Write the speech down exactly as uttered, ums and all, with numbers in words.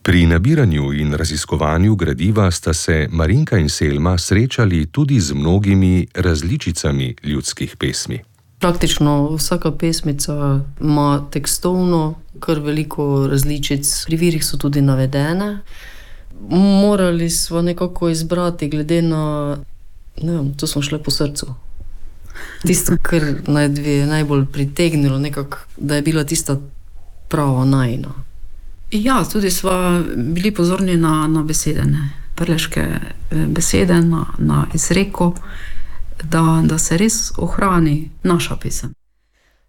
Pri nabiranju in raziskovanju gradiva sta se Marinka in Selma srečali tudi z mnogimi različicami ljudskih pesmi. Praktično vsaka pesmica ima tekstovno kar veliko različic, pri virih so tudi navedene. Morali smo nekako izbrati glede na, ne vem, to smo šle po srcu. Tisto, kar naj bi najbolj pritegnilo, nekako, da je bila tista prava najina. Ja, tudi smo bili pozorni na, na besede, ne. Prleške besede, na, na izreko, da, da se res ohrani naša pesem.